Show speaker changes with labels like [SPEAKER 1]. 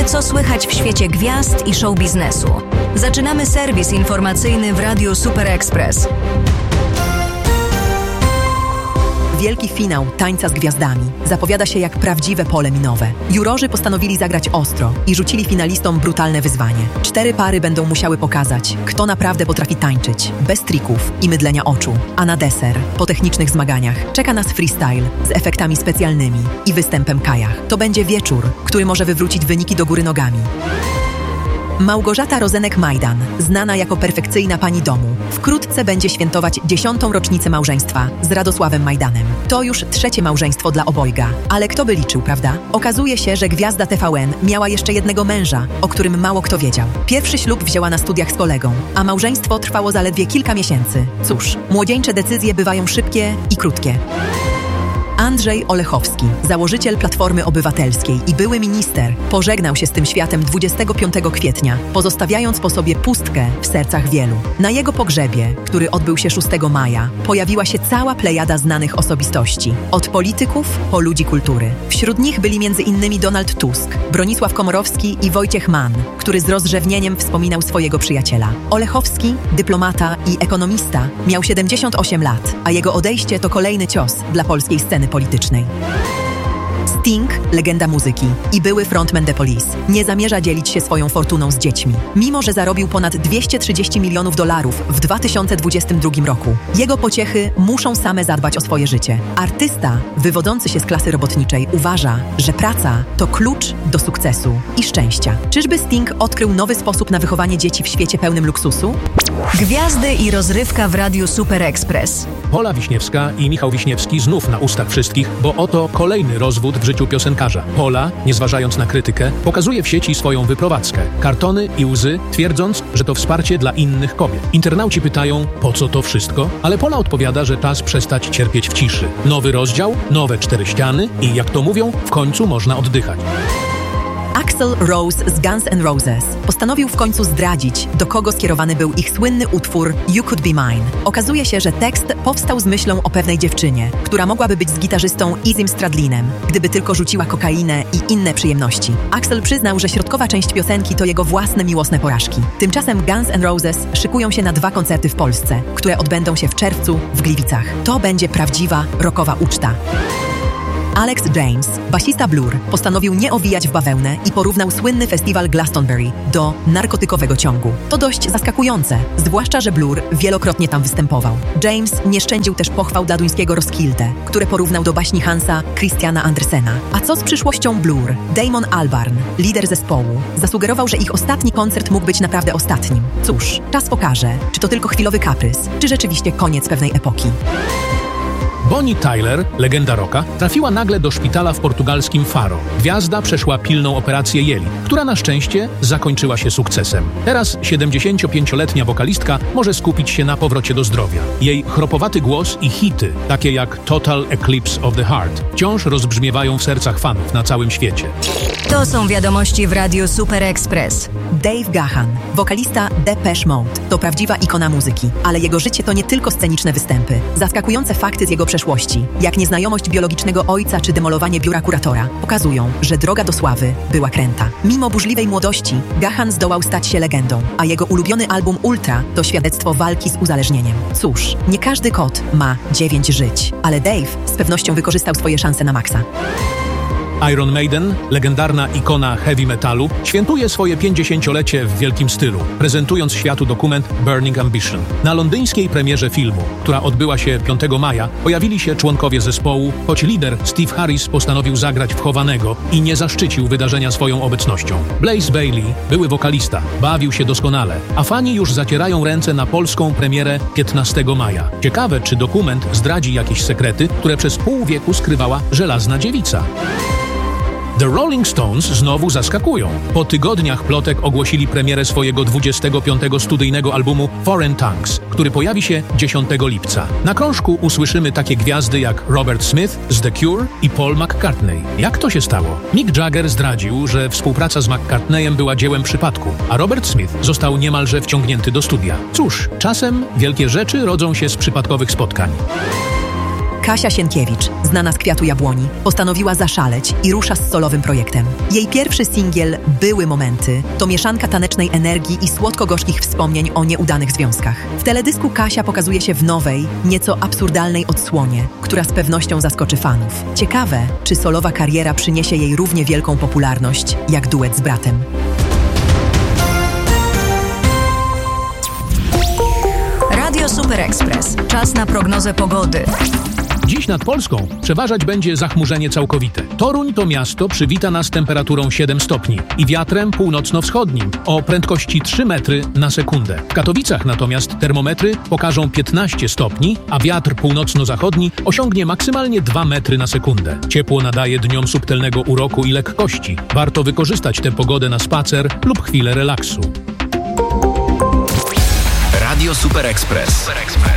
[SPEAKER 1] Co słychać w świecie gwiazd i show biznesu? Zaczynamy serwis informacyjny w Radiu Super Express.
[SPEAKER 2] Wielki finał Tańca z Gwiazdami zapowiada się jak prawdziwe pole minowe. Jurorzy postanowili zagrać ostro i rzucili finalistom brutalne wyzwanie. 4 pary będą musiały pokazać, kto naprawdę potrafi tańczyć, bez trików i mydlenia oczu. A na deser, po technicznych zmaganiach, czeka nas freestyle z efektami specjalnymi i występem Kaja. To będzie wieczór, który może wywrócić wyniki do góry nogami. Małgorzata Rozenek-Majdan, znana jako perfekcyjna pani domu, wkrótce będzie świętować 10. rocznicę małżeństwa z Radosławem Majdanem. To już 3. małżeństwo dla obojga. Ale kto by liczył, prawda? Okazuje się, że gwiazda TVN miała jeszcze jednego męża, o którym mało kto wiedział. Pierwszy ślub wzięła na studiach z kolegą, a małżeństwo trwało zaledwie kilka miesięcy. Cóż, młodzieńcze decyzje bywają szybkie i krótkie. Andrzej Olechowski, założyciel Platformy Obywatelskiej i były minister, pożegnał się z tym światem 25 kwietnia, pozostawiając po sobie pustkę w sercach wielu. Na jego pogrzebie, który odbył się 6 maja, pojawiła się cała plejada znanych osobistości. Od polityków po ludzi kultury. Wśród nich byli m.in. Donald Tusk, Bronisław Komorowski i Wojciech Mann, który z rozrzewnieniem wspominał swojego przyjaciela. Olechowski, dyplomata i ekonomista, miał 78 lat, a jego odejście to kolejny cios dla polskiej sceny politycznej. Sting, legenda muzyki i były frontman The Police, nie zamierza dzielić się swoją fortuną z dziećmi, mimo że zarobił ponad $230 milionów w 2022 roku. Jego pociechy muszą same zadbać o swoje życie. Artysta, wywodzący się z klasy robotniczej, uważa, że praca to klucz do sukcesu i szczęścia. Czyżby Sting odkrył nowy sposób na wychowanie dzieci w świecie pełnym luksusu?
[SPEAKER 1] Gwiazdy i rozrywka w Radiu Super Express.
[SPEAKER 3] Pola Wiśniewska i Michał Wiśniewski znów na ustach wszystkich, bo oto kolejny rozwód w życiu piosenkarza. Pola, nie zważając na krytykę, pokazuje w sieci swoją wyprowadzkę. Kartony i łzy, twierdząc, że to wsparcie dla innych kobiet. Internauci pytają, po co to wszystko? Ale Pola odpowiada, że czas przestać cierpieć w ciszy. Nowy rozdział, nowe 4 ściany i, jak to mówią, w końcu można oddychać.
[SPEAKER 2] Axl Rose z Guns N' Roses postanowił w końcu zdradzić, do kogo skierowany był ich słynny utwór You Could Be Mine. Okazuje się, że tekst powstał z myślą o pewnej dziewczynie, która mogłaby być z gitarzystą Izym Stradlinem, gdyby tylko rzuciła kokainę i inne przyjemności. Axl przyznał, że środkowa część piosenki to jego własne miłosne porażki. Tymczasem Guns N' Roses szykują się na 2 koncerty w Polsce, które odbędą się w czerwcu w Gliwicach. To będzie prawdziwa rockowa uczta. Alex James, basista Blur, postanowił nie owijać w bawełnę i porównał słynny festiwal Glastonbury do narkotykowego ciągu. To dość zaskakujące, zwłaszcza, że Blur wielokrotnie tam występował. James nie szczędził też pochwał dla duńskiego Roskilde, które porównał do baśni Hansa Christiana Andersena. A co z przyszłością Blur? Damon Albarn, lider zespołu, zasugerował, że ich ostatni koncert mógł być naprawdę ostatnim. Cóż, czas pokaże, czy to tylko chwilowy kaprys, czy rzeczywiście koniec pewnej epoki.
[SPEAKER 3] Bonnie Tyler, legenda rocka, trafiła nagle do szpitala w portugalskim Faro. Gwiazda przeszła pilną operację jeli, która na szczęście zakończyła się sukcesem. Teraz 75-letnia wokalistka może skupić się na powrocie do zdrowia. Jej chropowaty głos i hity, takie jak Total Eclipse of the Heart, wciąż rozbrzmiewają w sercach fanów na całym świecie.
[SPEAKER 1] To są wiadomości w Radiu Super Express.
[SPEAKER 2] Dave Gahan, wokalista Depeche Mode, to prawdziwa ikona muzyki, ale jego życie to nie tylko sceniczne występy. Zaskakujące fakty z jego przeszłości, jak nieznajomość biologicznego ojca czy demolowanie biura kuratora, pokazują, że droga do sławy była kręta. Mimo burzliwej młodości, Gahan zdołał stać się legendą, a jego ulubiony album Ultra to świadectwo walki z uzależnieniem. Cóż, nie każdy kot ma 9 żyć, ale Dave z pewnością wykorzystał swoje szanse na maksa.
[SPEAKER 3] Iron Maiden, legendarna ikona heavy metalu, świętuje swoje 50-lecie w wielkim stylu, prezentując światu dokument Burning Ambition. Na londyńskiej premierze filmu, która odbyła się 5 maja, pojawili się członkowie zespołu, choć lider Steve Harris postanowił zagrać wchowanego i nie zaszczycił wydarzenia swoją obecnością. Blaze Bayley, były wokalista, bawił się doskonale, a fani już zacierają ręce na polską premierę 15 maja. Ciekawe, czy dokument zdradzi jakieś sekrety, które przez pół wieku skrywała żelazna dziewica. The Rolling Stones znowu zaskakują. Po tygodniach plotek ogłosili premierę swojego 25. studyjnego albumu Foreign Tongues, który pojawi się 10 lipca. Na krążku usłyszymy takie gwiazdy jak Robert Smith z The Cure i Paul McCartney. Jak to się stało? Mick Jagger zdradził, że współpraca z McCartneyem była dziełem przypadku, a Robert Smith został niemalże wciągnięty do studia. Cóż, czasem wielkie rzeczy rodzą się z przypadkowych spotkań.
[SPEAKER 2] Kasia Sienkiewicz, znana z Kwiatu Jabłoni, postanowiła zaszaleć i rusza z solowym projektem. Jej pierwszy singiel Były momenty to mieszanka tanecznej energii i słodko-gorzkich wspomnień o nieudanych związkach. W teledysku Kasia pokazuje się w nowej, nieco absurdalnej odsłonie, która z pewnością zaskoczy fanów. Ciekawe, czy solowa kariera przyniesie jej równie wielką popularność jak duet z bratem.
[SPEAKER 1] Radio Super Express. Czas na prognozę pogody.
[SPEAKER 3] Dziś nad Polską przeważać będzie zachmurzenie całkowite. Toruń to miasto przywita nas temperaturą 7 stopni i wiatrem północno-wschodnim o prędkości 3 metry na sekundę. W Katowicach natomiast termometry pokażą 15 stopni, a wiatr północno-zachodni osiągnie maksymalnie 2 metry na sekundę. Ciepło nadaje dniom subtelnego uroku i lekkości. Warto wykorzystać tę pogodę na spacer lub chwilę relaksu.
[SPEAKER 4] Radio Super Express.